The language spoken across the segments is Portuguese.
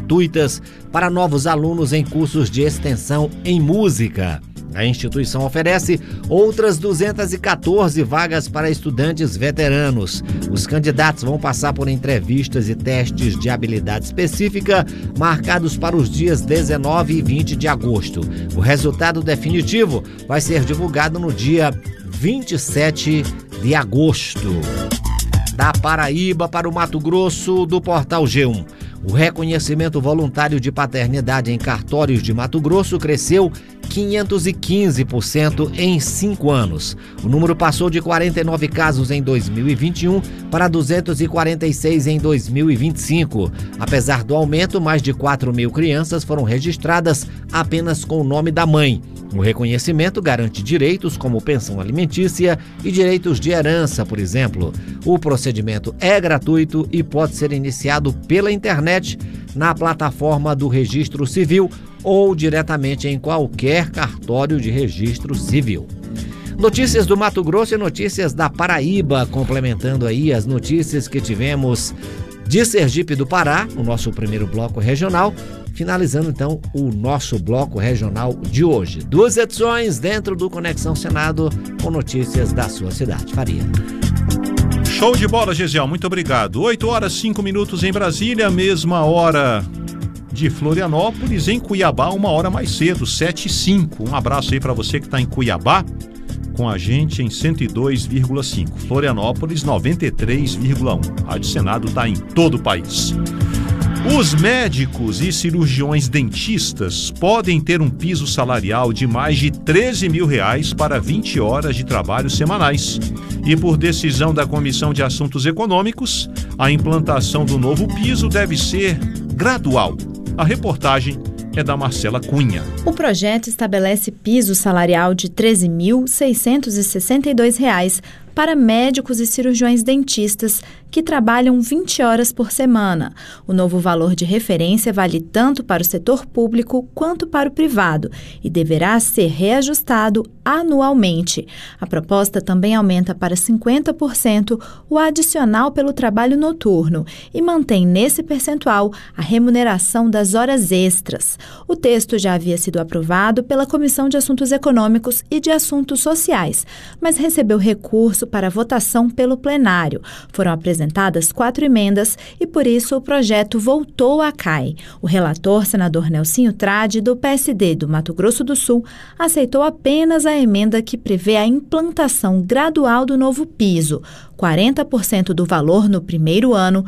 gratuitas para novos alunos em cursos de extensão em música. A instituição oferece outras 214 vagas para estudantes veteranos. Os candidatos vão passar por entrevistas e testes de habilidade específica marcados para os dias 19 e 20 de agosto. O resultado definitivo vai ser divulgado no dia 27 de agosto. Da Paraíba para o Mato Grosso, do Portal G1. O reconhecimento voluntário de paternidade em cartórios de Mato Grosso cresceu 515% em 5 anos. O número passou de 49 casos em 2021 para 246 em 2025. Apesar do aumento, mais de 4.000 crianças foram registradas apenas com o nome da mãe. O reconhecimento garante direitos como pensão alimentícia e direitos de herança, por exemplo. O procedimento é gratuito e pode ser iniciado pela internet, na plataforma do Registro Civil ou diretamente em qualquer cartório de registro civil. Notícias do Mato Grosso e notícias da Paraíba, complementando aí as notícias que tivemos de Sergipe do Pará, o nosso primeiro bloco regional, finalizando então o nosso bloco regional de hoje. 2 edições dentro do Conexão Senado com notícias da sua cidade. Faria. Show de bola, Gesiel, muito obrigado. 8h05 em Brasília, mesma hora de Florianópolis. Em Cuiabá, 1 hora mais cedo, 7h05. Um abraço aí para você que está em Cuiabá, com a gente em 102,5. Florianópolis, 93,1. A Rádio Senado está em todo o país. Os médicos e cirurgiões dentistas podem ter um piso salarial de mais de R$13 mil para 20 horas de trabalho semanais. E por decisão da Comissão de Assuntos Econômicos, a implantação do novo piso deve ser gradual. A reportagem é da Marcela Cunha. O projeto estabelece piso salarial de R$ 13.662 para médicos e cirurgiões dentistas que trabalham 20 horas por semana. O novo valor de referência vale tanto para o setor público quanto para o privado e deverá ser reajustado anualmente. A proposta também aumenta para 50% o adicional pelo trabalho noturno e mantém nesse percentual a remuneração das horas extras. O texto já havia sido aprovado pela Comissão de Assuntos Econômicos e de Assuntos Sociais, mas recebeu recurso para votação pelo plenário. Foram apresentadas 4 emendas e, por isso, o projeto voltou à CAI. O relator, senador Nelsinho Trade, do PSD do Mato Grosso do Sul, aceitou apenas a emenda que prevê a implantação gradual do novo piso, 40% do valor no primeiro ano,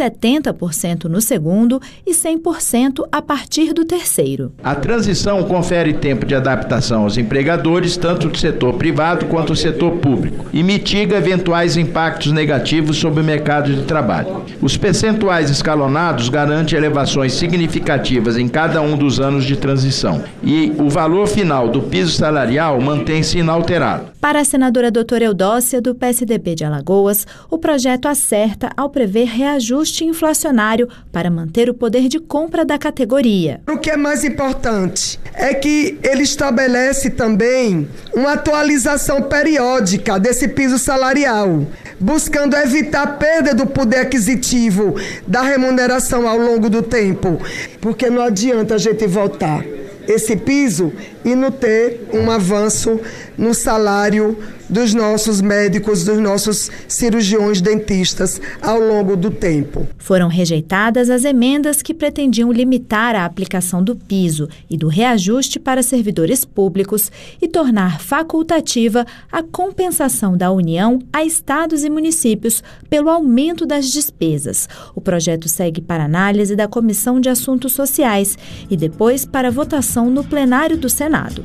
70% no segundo e 100% a partir do terceiro. A transição confere tempo de adaptação aos empregadores, tanto do setor privado quanto do setor público, e mitiga eventuais impactos negativos sobre o mercado de trabalho. Os percentuais escalonados garantem elevações significativas em cada um dos anos de transição, e o valor final do piso salarial mantém-se inalterado. Para a senadora doutora Eudócia, do PSDB de Alagoas, o projeto acerta ao prever reajuste inflacionário para manter o poder de compra da categoria. O que é mais importante é que ele estabelece também uma atualização periódica desse piso salarial, buscando evitar a perda do poder aquisitivo da remuneração ao longo do tempo, porque não adianta a gente voltar esse piso e não ter um avanço no salário dos nossos médicos, dos nossos cirurgiões dentistas ao longo do tempo. Foram rejeitadas as emendas que pretendiam limitar a aplicação do piso e do reajuste para servidores públicos e tornar facultativa a compensação da União a estados e municípios pelo aumento das despesas. O projeto segue para análise da Comissão de Assuntos Sociais e depois para votação no plenário do Senado.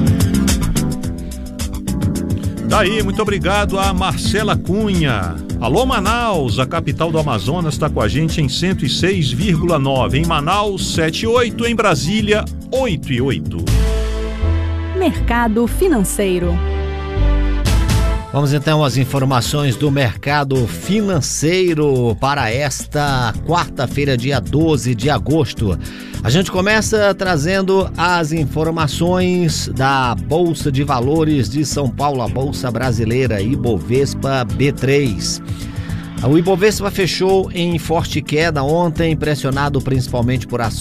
Daí, muito obrigado a Marcela Cunha. Alô Manaus, a capital do Amazonas está com a gente em 106,9. Em Manaus, 7,8. Em Brasília, 8,8. Mercado financeiro. Vamos então às informações do mercado financeiro para esta quarta-feira, dia 12 de agosto. A gente começa trazendo as informações da Bolsa de Valores de São Paulo, a Bolsa Brasileira, Ibovespa B3. O Ibovespa fechou em forte queda ontem, pressionado principalmente por ações